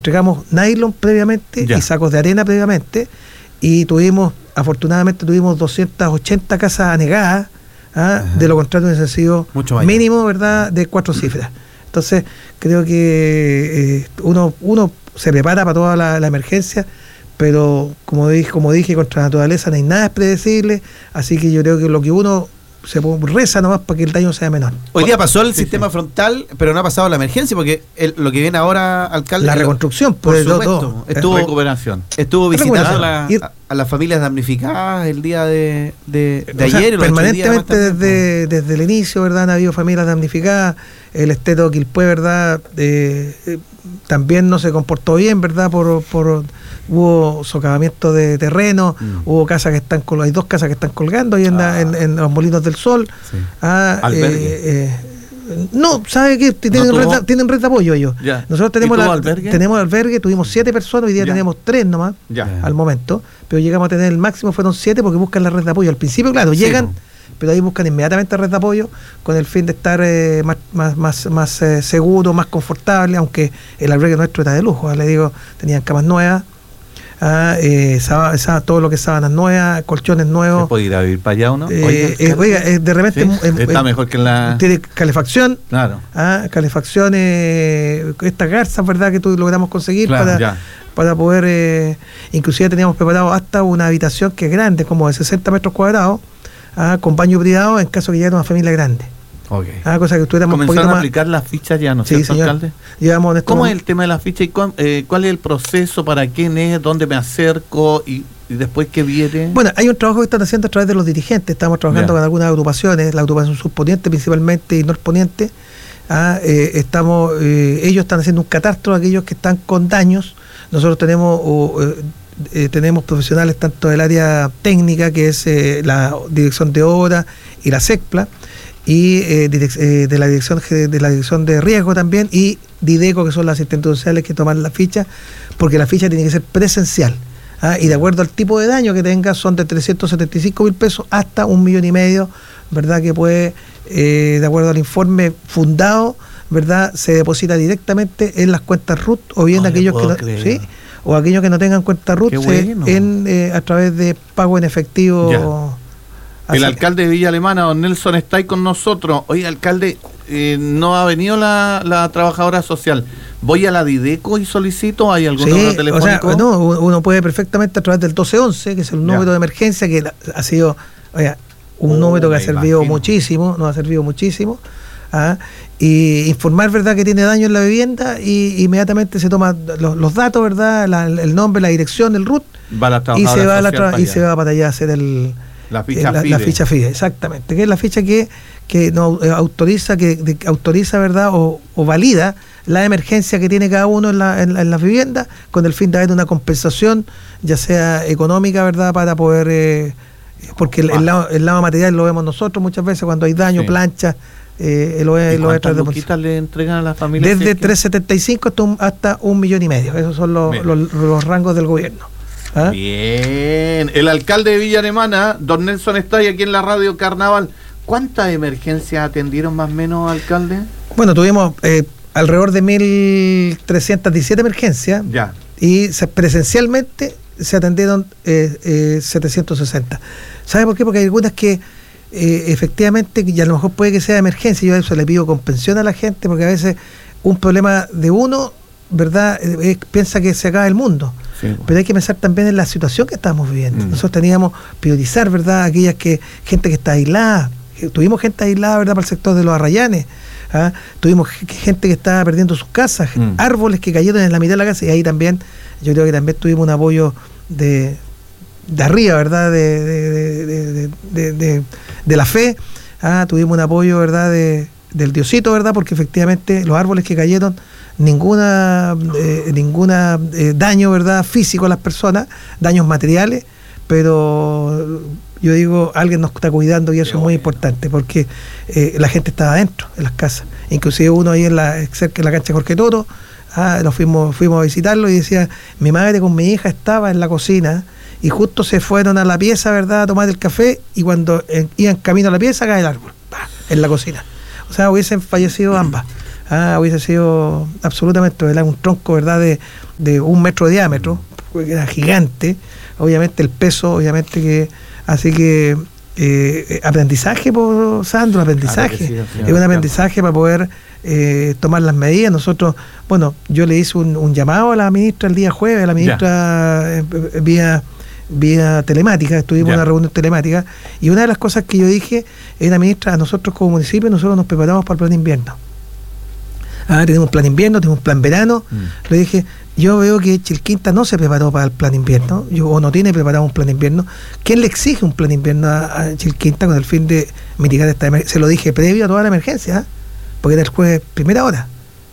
entregamos nylon previamente y sacos de arena previamente, y afortunadamente tuvimos 280 casas anegadas. De lo contrario hubiese sido mínimo, ¿verdad?, de 4 cifras. Entonces creo que uno se prepara para toda la emergencia, pero como dije, contra la naturaleza no hay nada predecible, así que yo creo que lo que uno se reza nomás para que el daño sea menor. Hoy día pasó el sistema frontal, pero no ha pasado la emergencia, porque lo que viene ahora, alcalde, la reconstrucción, por supuesto, estuvo recuperación, estuvo visitando a las familias damnificadas el día de ayer, permanentemente desde el inicio, ¿verdad? Han habido familias damnificadas. El Esteto Quilpué, ¿verdad? También no se comportó bien, ¿verdad? Hubo socavamiento de terreno, hubo casas que están hay 2 casas que están colgando ahí en los Molinos del Sol. Sí. No, ¿sabe qué? Tienen red de apoyo ellos. Ya. Nosotros tenemos albergue, tuvimos 7 personas, hoy día tenemos 3 nomás al momento, pero llegamos a tener el máximo, fueron 7 porque buscan la red de apoyo. Al principio, claro, llegan, pero ahí buscan inmediatamente red de apoyo con el fin de estar más seguro, más confortable, aunque el albergue nuestro está de lujo, le digo, tenían camas nuevas, todo lo que es sábanas nuevas, colchones nuevos. ¿Se puede ir a vivir para allá o no? De repente está mejor que en la... Tiene calefacción. Claro. Calefacción, estas garzas, ¿verdad?, que logramos conseguir para poder... inclusive teníamos preparado hasta una habitación que es grande, como de 60 metros cuadrados, con baño privado en caso que llegara una familia grande. Okay. Cosa que comenzaron a aplicar las fichas ya, ¿no es cierto, alcalde? ¿Cómo es el tema de las fichas y cuál es el proceso, para quién es, dónde me acerco y después qué viene? Bueno, hay un trabajo que están haciendo a través de los dirigentes. Estamos trabajando con algunas agrupaciones, la agrupación subponiente principalmente y norponiente. Ellos están haciendo un catastro de aquellos que están con daños. Nosotros tenemos profesionales tanto del área técnica, que es la dirección de obra y la SECPLA, y de la dirección de riesgo también, y Dideco, que son las asistentes sociales que toman la ficha, porque la ficha tiene que ser presencial, y de acuerdo al tipo de daño que tenga, son de 375.000 pesos hasta 1,5 millones, ¿verdad?, que puede, de acuerdo al informe fundado, ¿verdad?, se deposita directamente en las cuentas RUT, o bien aquellos que no tengan cuenta RUT a través de pago en efectivo. El alcalde de Villa Alemana, don Nelson, está ahí con nosotros. Oye, alcalde, no ha venido la trabajadora social. ¿Voy a la Dideco y solicito? ¿Hay algún número telefónico? Uno puede perfectamente a través del 1211, que es el número de emergencia, que ha sido un número que ha servido muchísimo, nos ha servido muchísimo. Y informar, ¿verdad?, que tiene daño en la vivienda, y inmediatamente se toman los datos, ¿verdad?, el nombre, la dirección, el RUT, y se va para allá a hacer la ficha FIDE, exactamente, que es la ficha que nos autoriza, ¿verdad?, o valida la emergencia que tiene cada uno en las viviendas, con el fin de haber una compensación, ya sea económica, ¿verdad?, para poder, porque el lado material lo vemos nosotros muchas veces cuando hay daño, plancha. ¿Cuántas luquitas le entregan a las familias? Desde 375 hasta 1,5 millones. Esos son los rangos del gobierno. Bien. El alcalde de Villa Alemana, don Nelson, está ahí aquí en la radio Carnaval. ¿Cuántas emergencias atendieron más o menos, alcalde? Bueno, tuvimos alrededor de 1.317 emergencias. Ya. Y presencialmente se atendieron 760. ¿Sabe por qué? Porque hay algunas que efectivamente, y a lo mejor puede que sea emergencia. Yo a eso le pido comprensión a la gente, porque a veces un problema de uno, ¿verdad?, piensa que se acaba el mundo. Sí. Pero hay que pensar también en la situación que estamos viviendo. Nosotros teníamos priorizar, ¿verdad?, gente que está aislada. Tuvimos gente aislada, ¿verdad?, para el sector de los Arrayanes. Tuvimos gente que estaba perdiendo sus casas, árboles que cayeron en la mitad de la casa, y ahí también, yo creo que también tuvimos un apoyo de arriba, ¿verdad?, de la fe. Tuvimos un apoyo, ¿verdad?, del Diosito, ¿verdad?, porque efectivamente los árboles que cayeron, ninguna daño, ¿verdad?, físico a las personas, daños materiales, pero yo digo, alguien nos está cuidando, y eso es muy importante, porque la gente estaba adentro en las casas, inclusive uno ahí cerca de la cancha Jorge Toro, fuimos a visitarlo, y decía, mi madre con mi hija estaba en la cocina, y justo se fueron a la pieza, ¿verdad?, a tomar el café, y cuando iban camino a la pieza cae el árbol, en la cocina. O sea, hubiesen fallecido ambas. hubiese sido absolutamente, ¿verdad?, un tronco, ¿verdad?, de 1 metro de diámetro, porque era gigante, obviamente el peso, obviamente que, así que aprendizaje, por Sandro, aprendizaje, claro sí, es un aprendizaje para poder tomar las medidas. Nosotros, bueno, yo le hice un llamado a la ministra el día jueves, a la ministra vía telemática, estuvimos en una reunión telemática, y una de las cosas que yo dije era, ministra, a nosotros como municipio, nosotros nos preparamos para el plan de invierno. Tenemos un plan de invierno, tenemos un plan verano. Le dije, yo veo que Chilquinta no se preparó para el plan de invierno, o no tiene preparado un plan de invierno. ¿Quién le exige un plan de invierno a Chilquinta con el fin de mitigar esta emergencia? Se lo dije previo a toda la emergencia, porque era el jueves primera hora.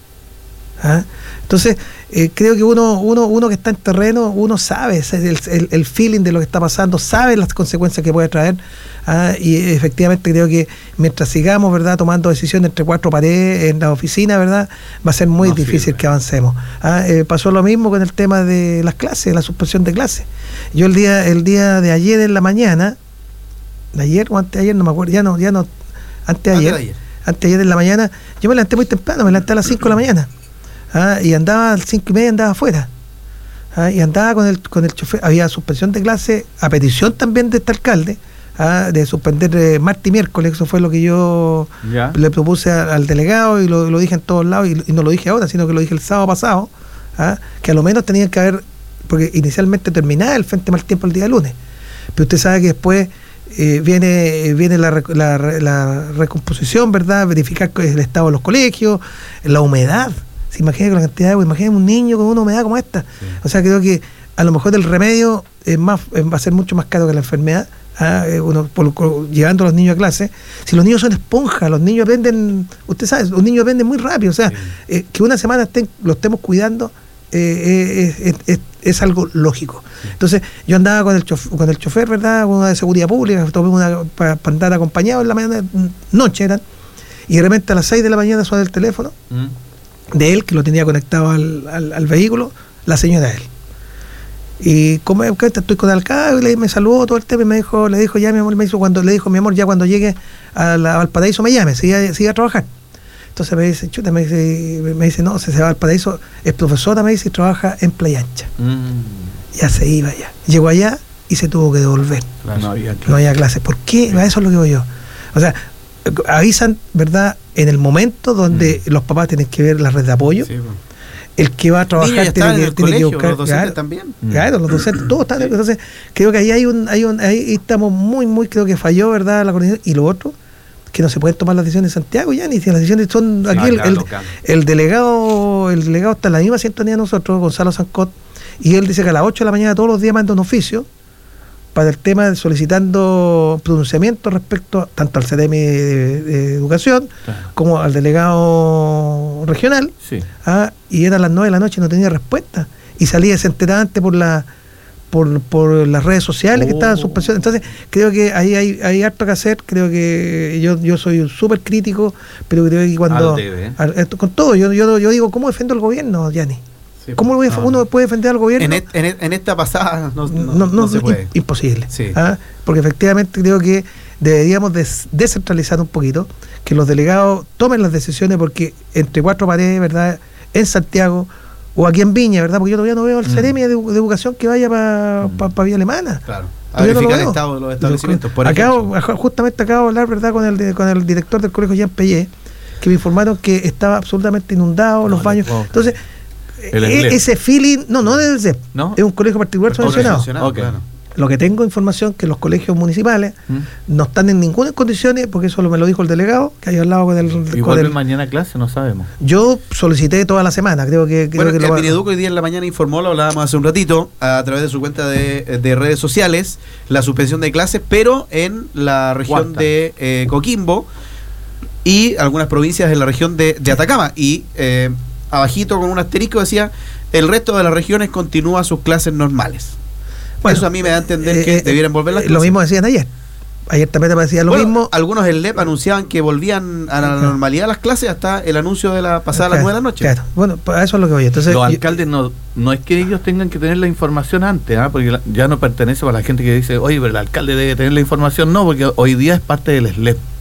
Entonces, creo que uno que está en terreno, uno sabe el feeling de lo que está pasando, sabe las consecuencias que puede traer, y efectivamente creo que mientras sigamos, ¿verdad?, tomando decisiones entre 4 paredes en la oficina, ¿verdad?, va a ser muy difícil que avancemos. Pasó lo mismo con el tema de las clases, la suspensión de clases. Yo el día de ayer en la mañana, de ayer o anteayer, no me acuerdo, ya no, anteayer en la mañana, yo me levanté muy temprano, me levanté a las 5 de la mañana. Y andaba a las 5:30, andaba afuera, y andaba con el chofer. Había suspensión de clase a petición también de este alcalde, de suspender martes y miércoles. Eso fue lo que yo le propuse al delegado, y lo dije en todos lados, y no lo dije ahora, sino que lo dije el sábado pasado, que a lo menos tenían que haber, porque inicialmente terminaba el Frente Mal Tiempo el día lunes, pero usted sabe que después viene la recomposición, ¿verdad?, verificar el estado de los colegios, la humedad. Se imagina con la cantidad de agua, imagina un niño con una humedad como esta. Sí. O sea, creo que a lo mejor el remedio va a ser mucho más caro que la enfermedad, llevando a los niños a clase. Si los niños son esponjas, los niños aprenden, usted sabe, los niños aprenden muy rápido. O sea, que una semana lo estemos cuidando es algo lógico. Sí. Entonces, yo andaba con el chofer, ¿verdad?, con una de seguridad pública, tomé una para andar acompañado en la mañana, noche eran, y de repente a las 6 de la mañana suena el teléfono de él, que lo tenía conectado al vehículo, la señora de él. Y como estoy con el alcalde, me saludó todo el tema, y le dijo, ya mi amor, mi amor, ya cuando llegue a Valparaíso me llame, siga a trabajar. Entonces me dice, no, se va a Valparaíso, es profesora, me dice, y trabaja en Playa Ancha. Ya se iba ya. Llegó allá y se tuvo que devolver. No había clase. ¿Por qué? Eso es lo que digo yo. O sea, avisan, ¿verdad?, en el momento donde los papás tienen que ver la red de apoyo. Sí, bueno. El que va a trabajar tiene que buscar. Los docentes también. Claro, los docentes, todos están. Entonces, creo que ahí ahí estamos muy, creo que falló, ¿verdad?, la coordinación. Y lo otro, que no se pueden tomar las decisiones en Santiago ya, ni si las decisiones son aquí. El delegado está en la misma sintonía de nosotros, Gonzalo Sancot, y él dice que a las 8 de la mañana todos los días manda un oficio para el tema de solicitando pronunciamiento respecto tanto al CDM de Educación, como al delegado regional, y era a las 9 de la noche y no tenía respuesta, y salía desenterante por las redes sociales que estaban en suspensión. Entonces creo que ahí hay harto que hacer. Creo que yo soy súper crítico, pero creo que cuando con todo, yo digo, ¿cómo defiendo el gobierno, Gianni? ¿Cómo uno puede defender al gobierno? En esta pasada no se puede. Imposible. Sí. Porque efectivamente creo que deberíamos descentralizar un poquito, que los delegados tomen las decisiones, porque entre 4 paredes, ¿verdad?, en Santiago o aquí en Viña, ¿verdad?, porque yo todavía no veo al CEREMI de Educación que vaya para Villa Alemana. Claro. A verificar el estado de los establecimientos. Justamente acabo de hablar, ¿verdad?, con el director del colegio Jean Pellé, que me informaron que estaba absolutamente inundado los baños. Entonces, ese feeling, no es el CEP, es un colegio particular subvencionado. Claro. Lo que tengo información que los colegios municipales no están en ninguna condiciones, porque eso me lo dijo el delegado, que había hablado con el... ¿Y vuelven mañana a clase? No sabemos. Yo solicité toda la semana, creo que el Mineduc hoy día en la mañana informó, lo hablábamos hace un ratito, a través de su cuenta de redes sociales, la suspensión de clases, pero en la región de Coquimbo y algunas provincias de la región de Atacama. Y abajito con un asterisco decía, el resto de las regiones continúa sus clases normales. Bueno, eso a mí me da a entender que debieran volver las clases. Lo mismo decían ayer. Ayer también te parecía lo mismo. Algunos del LEP anunciaban que volvían a la normalidad las clases hasta el anuncio de la pasada las 9 de la noche. Claro, bueno, para eso es lo que voy. Entonces, los alcaldes no es que ellos tengan que tener la información antes, porque ya no pertenece para la gente que dice, oye, pero el alcalde debe tener la información. No, porque hoy día es parte del SLEP.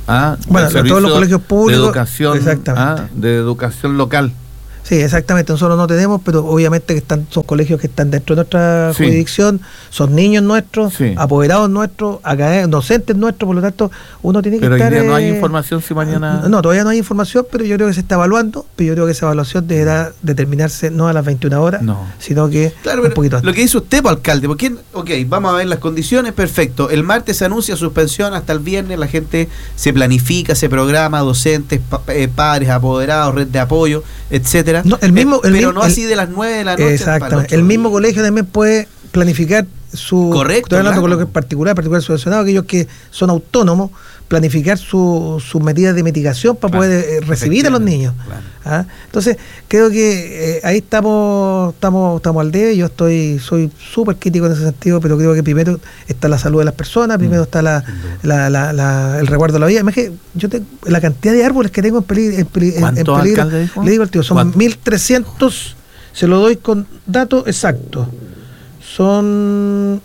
Bueno, todos los colegios públicos. De educación, de educación local. Sí, exactamente, nosotros no tenemos, pero obviamente que son colegios que están dentro de nuestra jurisdicción, son niños nuestros, apoderados nuestros, docentes nuestros, por lo tanto, uno tiene que estar... Pero hoy día no hay información si mañana... No, todavía no hay información, pero yo creo que se está evaluando, pero yo creo que esa evaluación deberá determinarse no a las 21 horas, sino que un poquito antes. Lo que dice usted, alcalde, porque, vamos a ver las condiciones, perfecto, el martes se anuncia suspensión hasta el viernes, la gente se planifica, se programa, docentes, padres, apoderados, red de apoyo, etcétera. No, pero así de las 9 de la noche. Exactamente. El mismo colegio también puede planificar su... Correcto. Estoy hablando con lo que es particular subvencionado, aquellos que son autónomos, planificar sus medidas de mitigación para poder recibir a los niños. Claro. Entonces, creo que ahí estamos al debe. Yo soy súper crítico en ese sentido, pero creo que primero está la salud de las personas, primero está el resguardo de la vida. Imagínate, yo tengo la cantidad de árboles que tengo en peligro. ¿Cuántos, alcalde, dijo? Le digo al tío, son 1.300, se lo doy con datos exactos. Son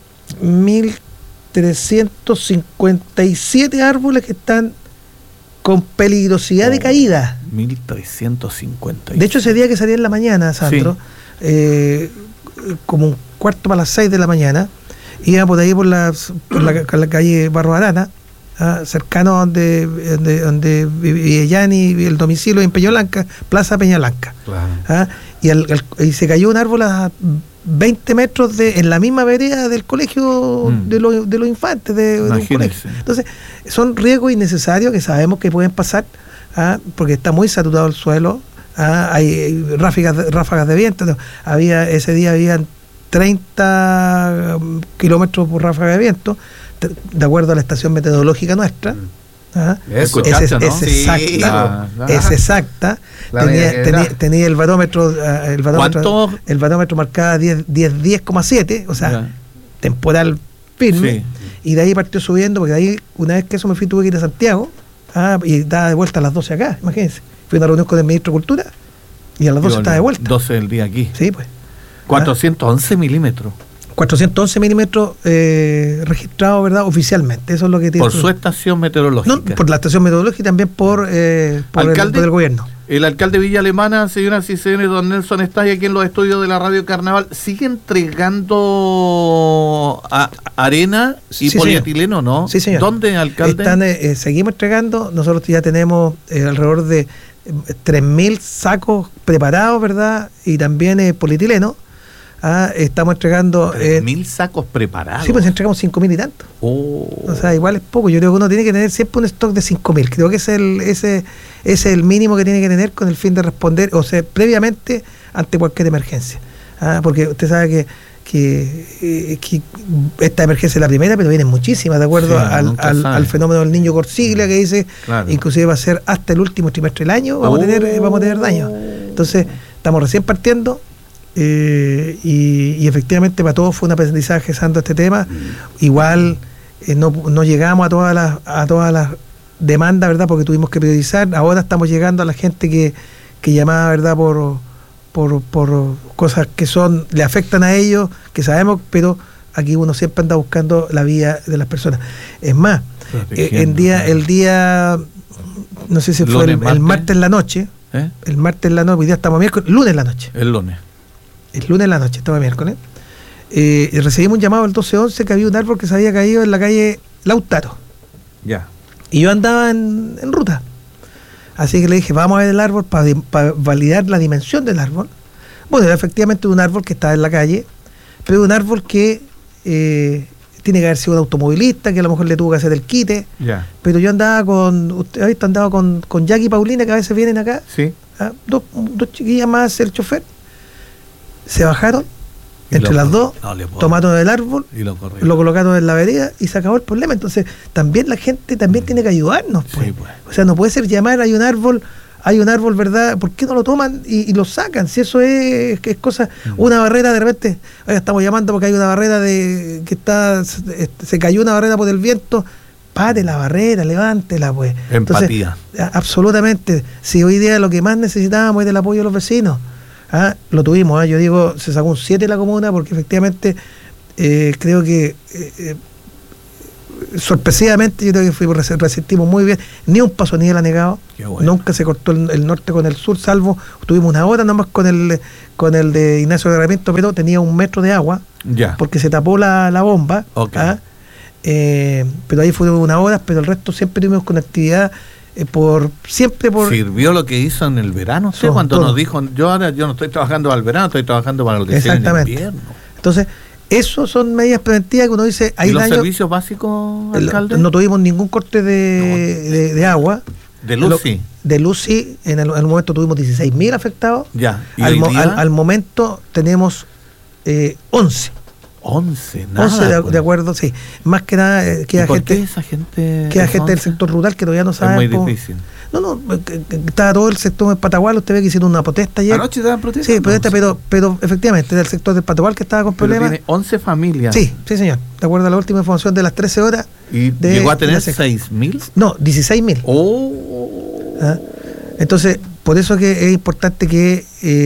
1.357 árboles que están con peligrosidad de caída. 1.357. De hecho, ese día que salí en la mañana, Sandro, como un cuarto para las 6 de la mañana, iba por ahí por la calle Barro Arana, cercano a donde vivía Yanni, el domicilio en Peñablanca, Plaza Peñablanca. Claro. Y se cayó un árbol a 20 metros en la misma vereda del colegio de los infantes de un colegio. Entonces, son riesgos innecesarios que sabemos que pueden pasar, porque está muy saturado el suelo, hay ráfagas de viento. Ese día habían 30 kilómetros por ráfaga de viento, de acuerdo a la estación meteorológica nuestra. Es exacta. Tenía el barómetro marcaba 10,7, o sea, temporal firme, y de ahí partió subiendo, porque de ahí, una vez que eso tuve que ir a Santiago, y daba de vuelta a las 12 acá, imagínense. Fui a una reunión con el ministro de Cultura y a las 12 estaba de vuelta. 12 del día aquí. Sí, pues. 411 milímetros. 411 milímetros registrados, ¿verdad? Oficialmente. Eso es lo que tiene. Por su estación meteorológica. No, por la estación meteorológica y también por el gobierno. El alcalde de Villa Alemana, señoras y señores, don Nelson Estay, aquí en los estudios de la Radio Carnaval, ¿sigue entregando arena y polietileno, señor. no? Sí, señor. ¿Dónde, alcalde? Seguimos entregando. Nosotros ya tenemos alrededor de 3.000 sacos preparados, ¿verdad? Y también polietileno. Estamos entregando 3.000 sacos preparados. Sí, pues entregamos 5.000 y tanto. O sea, igual es poco. Yo creo que uno tiene que tener siempre un stock de 5.000. Creo que ese es el mínimo que tiene que tener con el fin de responder, o sea, previamente ante cualquier emergencia. Porque usted sabe que esta emergencia es la primera, pero vienen muchísimas, de acuerdo al fenómeno del niño Corsiglia, que dice, inclusive va a ser hasta el último trimestre del año, vamos a tener daño. Entonces, estamos recién partiendo. Y efectivamente para todos fue un aprendizaje santo este tema. Igual no llegamos a todas las demandas, ¿verdad? Porque tuvimos que priorizar. Ahora estamos llegando a la gente que llamaba, ¿verdad? Por cosas que le afectan a ellos, que sabemos, pero aquí uno siempre anda buscando la vida de las personas. Es más, el día no sé si fue el martes en la noche, el martes en la noche, hoy día estamos miércoles, lunes en la noche. El lunes en la noche, estaba miércoles. Recibimos un llamado al 1211 que había un árbol que se había caído en la calle Lautaro. Ya. Y yo andaba en ruta. Así que le dije, vamos a ver el árbol para validar la dimensión del árbol. Bueno, era efectivamente un árbol que estaba en la calle, pero un árbol que tiene que haber sido un automovilista, que a lo mejor le tuvo que hacer el quite. Ya. Pero yo andaba usted ha visto, andaba con Jackie y Paulina, que a veces vienen acá. Sí. Dos chiquillas más, el chofer. Se bajaron entre las dos, tomaron el árbol, y lo colocaron en la vereda y se acabó el problema. Entonces, también la gente tiene que ayudarnos. Pues. Sí, pues. O sea, no puede ser llamar, hay un árbol, ¿verdad? ¿Por qué no lo toman y lo sacan? Si eso es cosa, una barrera de repente, estamos llamando porque hay una barrera se cayó una barrera por el viento. Pare la barrera, levántela, pues. Empatía. Entonces, absolutamente. Si hoy día lo que más necesitábamos es del apoyo de los vecinos. Lo tuvimos, yo digo, se sacó un 7 la comuna porque efectivamente creo que sorpresivamente yo creo que resistimos muy bien, ni un paso ni ha negado, bueno. Nunca se cortó el norte con el sur, salvo tuvimos una hora nomás con el de Ignacio Garramiento, pero tenía 1 metro de agua, porque se tapó la bomba, pero ahí fue 1 hora, pero el resto siempre tuvimos conectividad. Sirvió lo que hizo en el verano, ¿sí? Cuando todo. Nos dijo, yo no estoy trabajando al verano, estoy trabajando para lo que sea en invierno. Entonces, eso son medidas preventivas que uno dice, ¿y los servicios básicos, alcalde? No tuvimos ningún corte de agua. ¿De luz sí? De luz sí, en el momento tuvimos 16.000 afectados. Ya. ¿Y al momento tenemos 11. 11, nada. 11 de acuerdo, sí. Más que nada queda gente del sector rural que todavía no sabe. Es muy difícil. No, estaba todo el sector de Patagual, usted ve que hicieron una protesta ayer. ¿Anoche estaban protestando? Sí, protesta, pero efectivamente era el sector de Patagual que estaba con problemas. Tiene 11 familias. Sí, señor. De acuerdo a la última información de las 13 horas. ¿Y llegó a tener 6.000? No, 16.000. Entonces, por eso que es importante que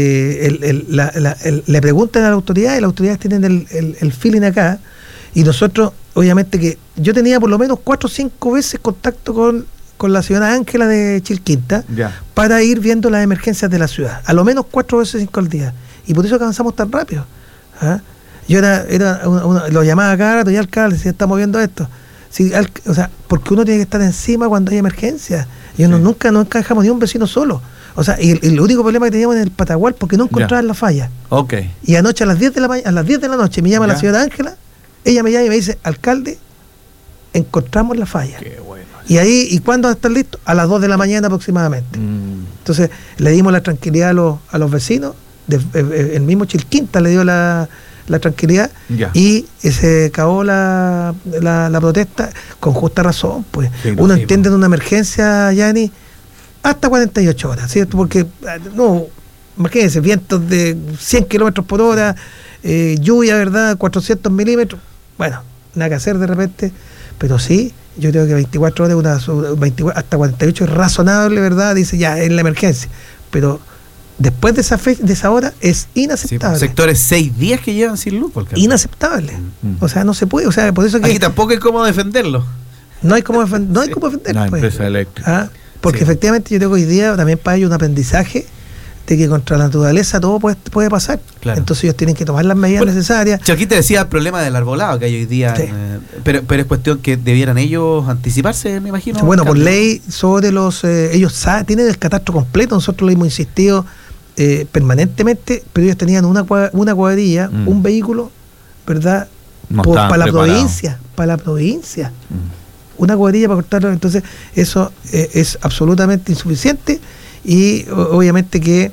le pregunten a la autoridad, y las autoridades tienen el feeling acá, y nosotros, obviamente que yo tenía por lo menos 4 o 5 veces contacto con la señora Ángela de Chilquinta para ir viendo las emergencias de la ciudad, a lo menos 4 veces 5 al día, y por eso que avanzamos tan rápido. Yo lo llamaba acá, y alcalde, si estamos viendo esto. Sí, o sea, porque uno tiene que estar encima cuando hay emergencia. Y uno nunca dejamos ni un vecino solo. O sea, y el único problema que teníamos en el Patagual porque no encontraban la falla. Y anoche a las 10 de la noche me llama la señora Ángela, ella me llama y me dice, alcalde, encontramos la falla. Qué bueno. Y ahí, ¿y cuándo va a estar listo? A las 2 de la mañana aproximadamente. Entonces, le dimos la tranquilidad a los vecinos, el mismo Chilquinta le dio la tranquilidad y se acabó la protesta con justa razón, pues. Sí, uno entiende en una emergencia, Yanni, hasta 48 horas, ¿cierto? Porque imagínense, vientos de 100 kilómetros por hora, lluvia, ¿verdad? 400 milímetros, bueno, nada que hacer de repente, pero sí, yo creo que 24 horas, hasta 48 es razonable, ¿verdad? Dice ya, es la emergencia, pero después de esa hora es inaceptable. Sí, sectores 6 días que llevan sin luz. Inaceptable. O sea, no se puede. O sea, por eso que. Aquí tampoco hay cómo defenderlo. No hay cómo defender. No hay cómo defender. No, empresa eléctrica. Porque efectivamente yo tengo hoy día también para ellos un aprendizaje de que contra la naturaleza todo puede pasar. Claro. Entonces ellos tienen que tomar las medidas necesarias. Aquí te decía el problema del arbolado que hay hoy día, pero es cuestión que debieran ellos anticiparse, me imagino. Bueno, por ley sobre ellos tienen el catastro completo, nosotros lo hemos insistido permanentemente, pero ellos tenían una cuadrilla, un vehículo, ¿verdad? Para la provincia. Una cuadrilla para cortarlo, entonces eso es absolutamente insuficiente. Y obviamente que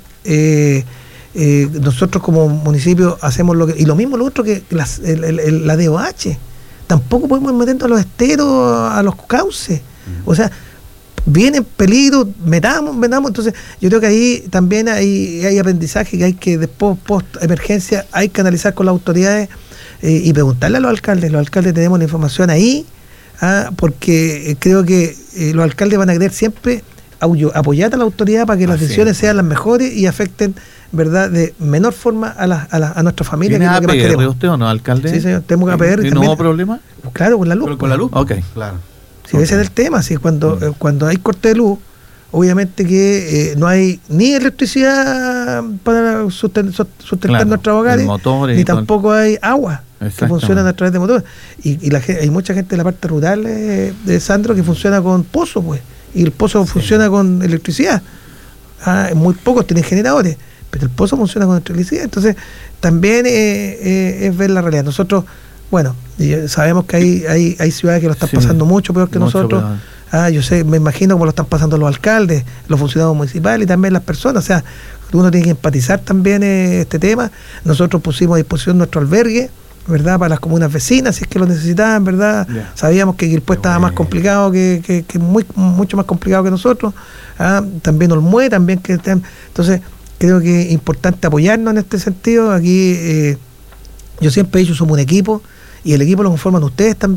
nosotros como municipio hacemos y lo mismo lo otro que la DOH, tampoco podemos meternos a los esteros, a los cauces, o sea, viene peligro, metamos, entonces yo creo que ahí también hay aprendizaje que hay que después, post emergencia, hay que analizar con las autoridades y preguntarle a los alcaldes tenemos la información ahí, porque creo que los alcaldes van a querer siempre apoyar a la autoridad para que las decisiones sean las mejores y afecten, ¿verdad?, de menor forma a nuestra familia. ¿Tiene APR usted o no, alcalde? Sí, señor, tenemos APR. ¿Y no hubo problema? Claro, con la luz. ¿Con la luz? Ok, claro. Sí, ese es el tema, sí, cuando hay corte de luz, obviamente que no hay ni electricidad para sustentar nuestros hogares, ni tampoco hay agua que funcionan a través de motores. Y hay mucha gente de la parte rural de Sandro que funciona con pozo, pues. Y el pozo funciona con electricidad. Muy pocos tienen generadores, pero el pozo funciona con electricidad. Entonces, también es ver la realidad. Nosotros, bueno, sabemos que hay ciudades que lo están pasando mucho peor que nosotros. Yo sé, me imagino cómo lo están pasando los alcaldes, los funcionarios municipales y también las personas. O sea, uno tiene que empatizar también este tema. Nosotros pusimos a disposición nuestro albergue, ¿verdad?, para las comunas vecinas, si es que lo necesitaban, ¿verdad? Sabíamos que Quilpué estaba más complicado, que mucho más complicado que nosotros. También Olmué, también que entonces creo que es importante apoyarnos en este sentido. Aquí yo siempre he dicho, somos un equipo, y el equipo lo conforman ustedes también,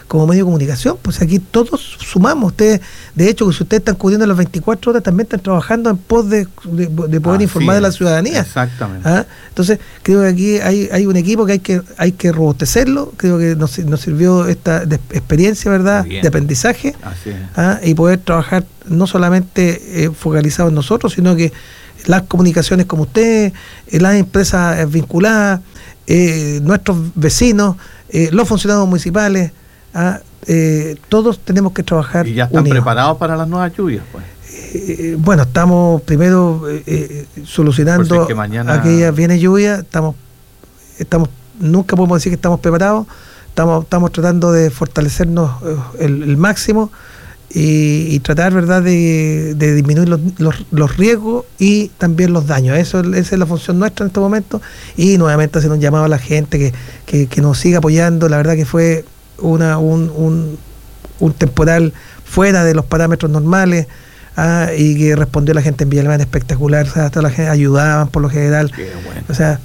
como medio de comunicación, pues aquí todos sumamos. Ustedes, de hecho, si ustedes están cubriendo las 24 horas, también están trabajando en pos de poder informar a la ciudadanía. Exactamente. Entonces, creo que aquí hay un equipo que hay que robustecerlo. Creo que nos sirvió esta experiencia, ¿verdad?, de aprendizaje. Así es. Y poder trabajar no solamente focalizado en nosotros, sino que las comunicaciones como ustedes, las empresas vinculadas, nuestros vecinos, los funcionarios municipales, todos tenemos que trabajar y ya están unidos. Preparados para las nuevas lluvias, pues. Bueno, estamos primero solucionando que mañana... aquellas viene lluvia, estamos nunca podemos decir que estamos preparados, estamos tratando de fortalecernos el máximo y tratar, ¿verdad?, de disminuir los riesgos y también los daños. Esa es la función nuestra en este momento, y nuevamente hacer un llamado a la gente que nos siga apoyando. La verdad que fue un temporal fuera de los parámetros normales, y que respondió la gente en Villa Alemana espectacular. O sea, toda la gente ayudaban por lo general. Qué bueno. O sea,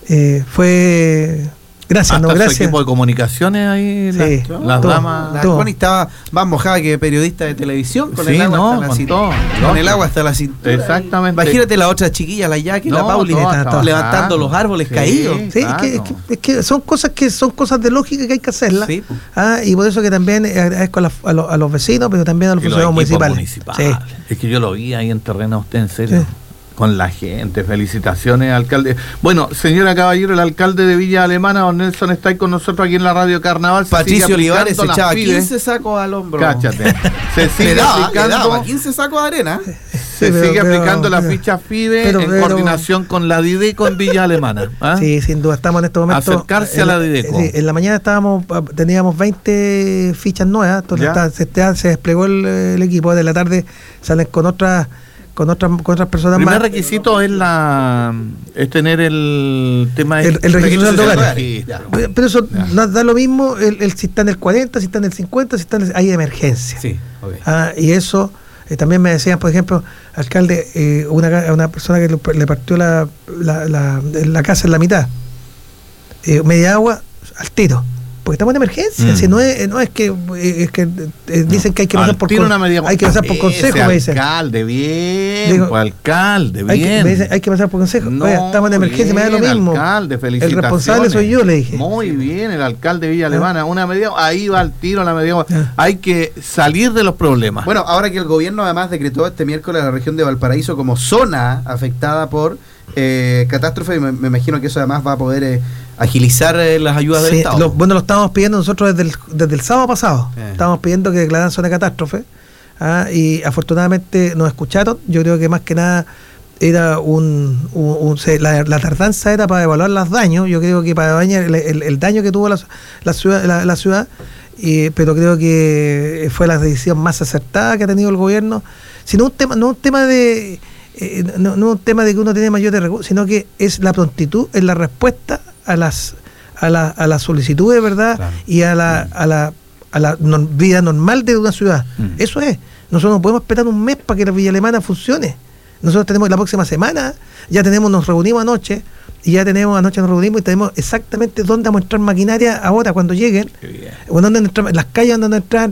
fue... Gracias, hasta gracias. Su equipo de comunicaciones ahí, sí, las damas. La Connie estaba más mojada que periodista de televisión, con el agua hasta la cintura. Con el agua hasta la cintura. Exactamente. Imagínate la otra chiquilla, la Jackie, la Pauli, levantando los árboles caídos. Sí, claro. es que son cosas de lógica que hay que hacerlas. Sí. Y por eso que también agradezco a los vecinos, pero también a los funcionarios municipales. Sí. Es que yo lo vi ahí en terreno a usted, en serio. Sí. Con la gente. Felicitaciones, alcalde. Bueno, señora Caballero, el alcalde de Villa Alemana, don Nelson, está ahí con nosotros aquí en la Radio Carnaval. Patricio Olivares se echaba 15 sacos al hombro. Cáchate. Se sigue aplicando 15 sacos de arena. Se sigue aplicando la ficha FIDE en coordinación con la Dideco en Villa Alemana. Sí, sin duda. Estamos en este momento... Acercarse a la Dideco. En la mañana teníamos 20 fichas nuevas. Entonces se desplegó el equipo. De la tarde salen con otras personas más. El primer requisito es tener el tema el registro de hogares. Pero eso nos da lo mismo si está en el 40, si está en el 50, si está hay emergencia. Sí, okay. Y eso también me decían, por ejemplo, alcalde, una persona que le partió la casa en la mitad, media agua al tiro. Porque estamos en emergencia. Si no es que dicen que hay que pasar por consejo, me dicen. Alcalde, bien. Alcalde, bien. Me dicen, hay que pasar por consejo. Oiga, estamos en emergencia, me da lo mismo. Alcalde, felicitaciones. El responsable soy yo, le dije. Muy bien, el alcalde de Villa Alemana. Una media, ahí va al tiro la media. Hay que salir de los problemas. Bueno, ahora que el gobierno además decretó este miércoles a la región de Valparaíso como zona afectada por catástrofe, me imagino que eso además va a poder agilizar las ayudas del Estado. Lo estábamos pidiendo nosotros desde el sábado pasado. Estábamos pidiendo que declararan zona de catástrofe, y afortunadamente nos escucharon. Yo creo que más que nada era la tardanza era para evaluar los daños. Yo creo que para evaluar el daño que tuvo la ciudad, pero creo que fue la decisión más acertada que ha tenido el gobierno. Sino un tema de un tema de que uno tiene mayores recursos, sino que es la prontitud en la respuesta a las solicitudes, ¿verdad? Claro. Y a la vida normal de una ciudad. Eso es. Nosotros no podemos esperar un mes para que la Villa Alemana funcione. Nosotros tenemos la próxima semana, nos reunimos anoche, y nos reunimos y tenemos exactamente dónde vamos a entrar maquinaria ahora cuando lleguen, dónde entrar, las calles donde van a entrar.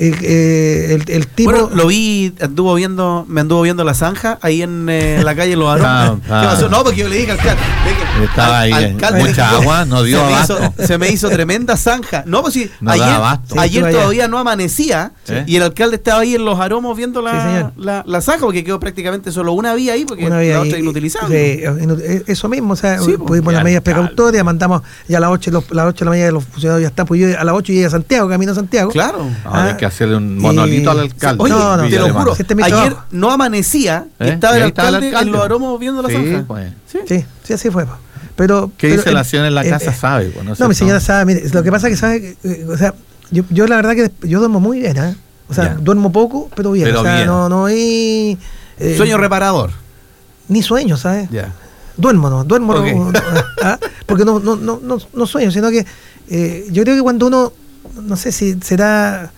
El tipo... Bueno, lo vi, me anduvo viendo la zanja ahí en la calle Los Aromas. ¿Qué pasó? No, porque yo le dije al alcalde. Estaba ahí, mucha agua, no dio abasto. Se me hizo tremenda zanja. No, pues sí, ayer todavía no amanecía, y el alcalde estaba ahí en Los Aromos viendo la zanja, porque quedó prácticamente solo una vía ahí, porque la otra inutilizable. Sí, eso mismo, o sea, pudimos las medidas precautorias, mandamos ya a las 8 de la mañana de los funcionarios ya está, pues yo a las 8 llegué a Santiago, camino a Santiago. Claro. Hay que hacerle un monolito al alcalde. Oye, te lo juro, ayer no amanecía, estaba el alcalde en Los Aromos viendo la zanja. Sí, así fue. Pero dice la señora en la casa? Sabe. Mi señora sabe. Mire, lo que pasa es que sabe, o sea, yo la verdad que yo duermo muy bien, o sea, duermo poco, pero bien. O sea, bien. No hay... sueño reparador. Ni sueño, ¿sabes? Duermo, okay. Porque no sueño, sino que yo creo que cuando uno, no sé si será...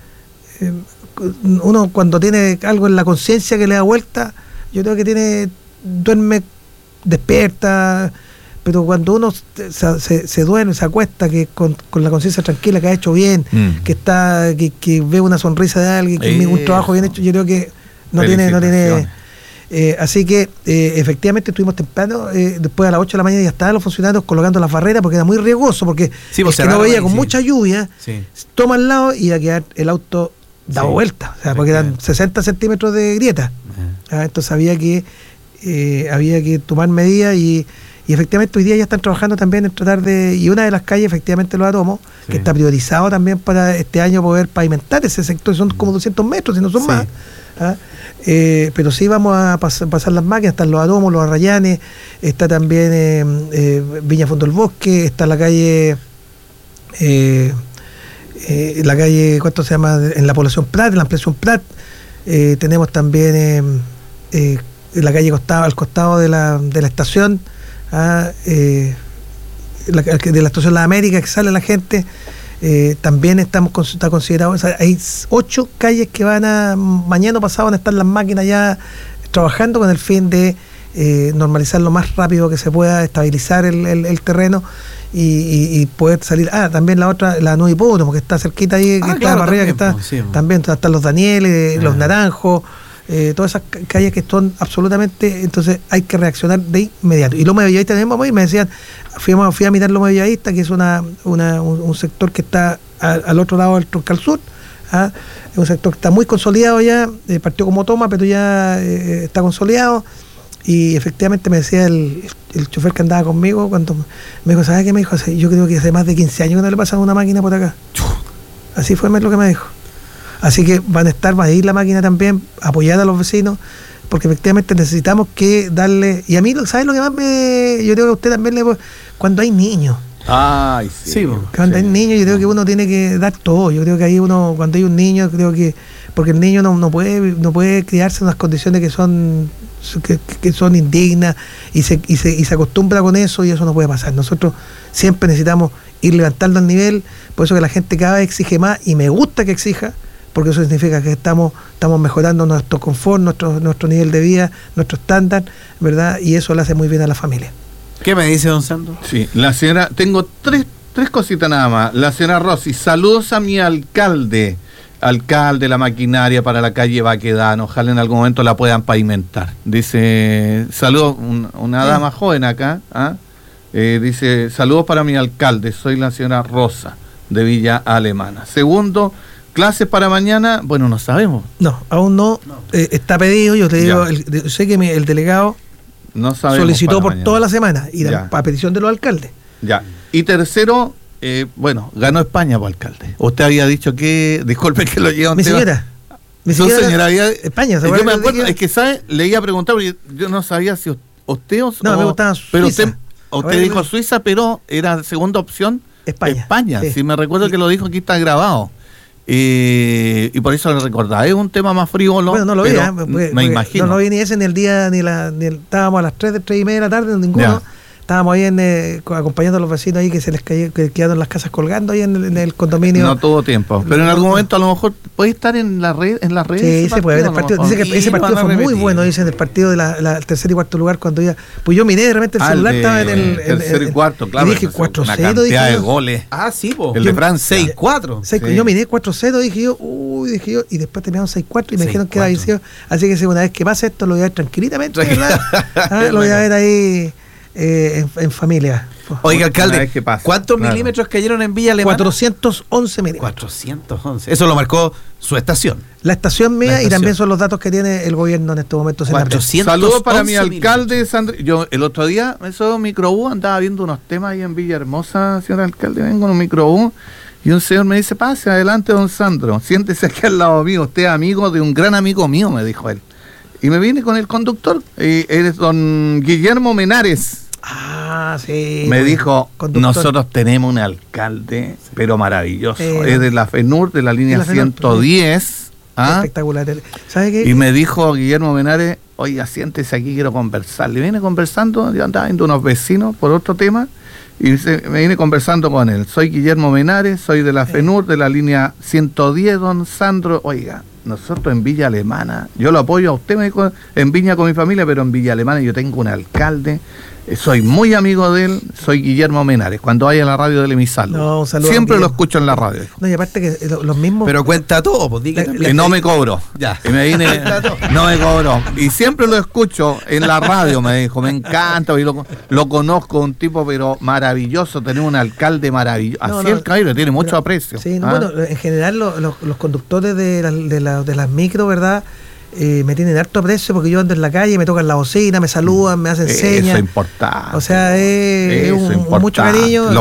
uno cuando tiene algo en la conciencia que le da vuelta, yo creo que duerme, despierta, pero cuando uno se duerme, se acuesta que con la conciencia tranquila, que ha hecho bien, que ve una sonrisa de alguien, que un trabajo bien hecho, yo creo que no tiene así que efectivamente estuvimos temprano, después a las 8 de la mañana ya estaban los funcionarios colocando las barreras porque era muy riesgoso, porque el que no veía con mucha lluvia, toma al lado y iba a quedar el auto dado vuelta, o sea, porque eran 60 centímetros de grieta. Entonces había que tomar medidas y efectivamente hoy día ya están trabajando también en tratar de, y una de las calles efectivamente Los Atomos, que está priorizado también para este año poder pavimentar ese sector, son como 200 metros, si no son más. Pero sí vamos a pasar las máquinas, están Los Atomos, Los Arrayanes, está también Viña Fondo del Bosque, está la calle ¿cuánto se llama? En la población Prat, en la ampliación Prat, tenemos también la calle al costado de la estación, de la estación La América, que sale la gente, también está considerado, o sea, hay 8 calles que mañana pasado van a estar las máquinas ya trabajando con el fin de normalizar lo más rápido que se pueda, estabilizar el terreno y poder salir. También la otra, la Nueva Hipódromo, que está cerquita ahí, que está para arriba, que está también, están los Danieles, los Naranjos, todas esas calles que son absolutamente, entonces hay que reaccionar de inmediato. Y Loma de Bellavista también vamos a ir, me decían, fui a mirar Loma de Bellavista, que es un sector que está al otro lado del Troncal Sur. Es un sector que está muy consolidado ya, partió como toma, pero ya está consolidado. Y efectivamente me decía el chofer que andaba conmigo, cuando me dijo, ¿sabes qué? Me dijo, yo creo que hace más de 15 años que no le pasan una máquina por acá. Así fue lo que me dijo. Así que va a ir la máquina también, apoyar a los vecinos, porque efectivamente necesitamos que darle. Y a mí, ¿sabes lo que más yo creo que a usted también cuando hay niños. Cuando hay niños, yo creo que uno tiene que dar todo. Yo creo que ahí cuando hay un niño, creo que, porque el niño no puede criarse en unas condiciones que son indignas y se acostumbra con eso, y eso no puede pasar. Nosotros siempre necesitamos ir levantando el nivel, por eso que la gente cada vez exige más, y me gusta que exija, porque eso significa que estamos mejorando nuestro confort, nuestro nivel de vida, nuestro estándar, ¿verdad? Y eso le hace muy bien a la familia. ¿Qué me dice, don Sandro? Sí, la señora, tengo tres cositas nada más. La señora Rossi, saludos a mi alcalde, la maquinaria para la calle Baquedano, ojalá en algún momento la puedan pavimentar. Dice, saludos, una dama joven acá, dice, saludos para mi alcalde, soy la señora Rosa, de Villa Alemana. Segundo, clases para mañana, bueno, no sabemos. No, aún no. Está pedido, yo te digo, sé que el delegado no solicitó por mañana. Toda la semana, y a petición de los alcaldes. Ya. Y tercero, ganó España por alcalde. Usted había dicho que, disculpe que lo lleva mi señora había España, yo me acuerdo, es que ¿sabe? Le iba a preguntar porque yo no sabía si usted o no, me gustaba Suiza. Pero usted dijo Suiza, pero era segunda opción España. Sí, me recuerdo que lo dijo, aquí está grabado. Y por eso le recordaba, es un tema más frívolo. Bueno, no lo vi, me imagino. No lo vi ni ese, ni el día, estábamos a las 3:30 de la tarde, ninguno. Estábamos ahí acompañando a los vecinos ahí que se les quedaron las casas colgando ahí en el condominio. No tuvo tiempo, pero en algún momento a lo mejor puede estar en las redes. Sí, se puede ver el partido. Dice que ese partido fue muy bueno, dicen, el partido de el tercer y cuarto lugar, cuando ya. Pues yo miré de repente el celular, estaba en el tercer y cuarto, claro. Y dije 4-0. Una cantidad de goles. Sí, po. El de Francia. 6-4. Yo miré 4-0, dije yo, y después terminaron 6-4 y me dijeron que era visión. Así que una vez que pase esto, lo voy a ver tranquilamente, ¿verdad? Lo voy a ver ahí. En familia. Oiga, alcalde, ¿cuántos milímetros cayeron en Villa Alemana? 411 milímetros. 411. Eso lo marcó su estación. La estación mía, y también son los datos que tiene el gobierno en este momento. Saludos para mi alcalde, Sandro. Yo el otro día, eso microbús, andaba viendo unos temas ahí en Villa Hermosa, señor alcalde, vengo en un microbús, y un señor me dice, pase adelante, don Sandro, siéntese aquí al lado mío, usted es amigo de un gran amigo mío, me dijo él. Y me vine con el conductor, eres don Guillermo Menares. Sí. Me dijo, conductor. Nosotros tenemos un alcalde, pero maravilloso. Es de la FENUR, de la línea 110. Espectacular. ¿Sabe qué? Y me dijo Guillermo Menares, oiga, siéntese aquí, quiero conversar. Le vine conversando, yo andaba viendo unos vecinos por otro tema, y me vine conversando con él. Soy Guillermo Menares, soy de la FENUR, de la línea 110, don Sandro. Oiga, nosotros en Villa Alemana, yo lo apoyo a usted, me dijo, en Viña con mi familia, pero en Villa Alemana yo tengo un alcalde Soy muy amigo de él, soy Guillermo Menares. Cuando vaya a la radio, dele mi saludo. No, un saludo. Siempre lo escucho en la radio. No, y aparte que los mismos. Pero cuenta todo, pues diga. Y no me cobró. Ya. Y me vine, no me cobró. Y siempre lo escucho en la radio, me dijo. Me encanta, y lo conozco, un tipo pero maravilloso, tener un alcalde maravilloso. Así el caballero tiene mucho aprecio. Sí, bueno, en general los conductores de las micro, ¿verdad? Me tienen harto aprecio porque yo ando en la calle, me tocan la bocina, me saludan, me hacen señas. Eso es importante. O sea, es mucho cariño.